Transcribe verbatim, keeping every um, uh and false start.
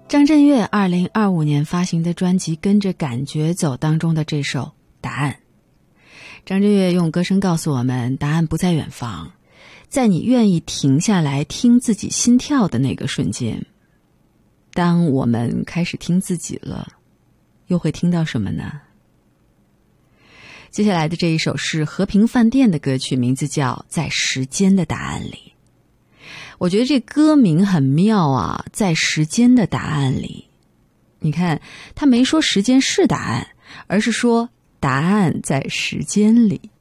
张震岳二零二五年发行的专辑《跟着感觉走》当中的这首《答案》，张震岳用歌声告诉我们，答案不在远方，在你愿意停下来听自己心跳的那个瞬间。当我们开始听自己了，又会听到什么呢？接下来的这一首是和平饭店的歌曲，名字叫《在时间的答案里》。我觉得这歌名很妙啊，在时间的答案里。你看，他没说时间是答案，而是说答案在时间里。